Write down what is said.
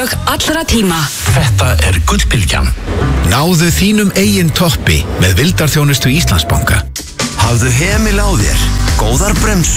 Flug allra tíma. Þetta Gullbylgjan. Náðu þínum eigin toppi með vildarþjónustu Íslandsbanka. Hafðu hemil á þér, góðar bremsur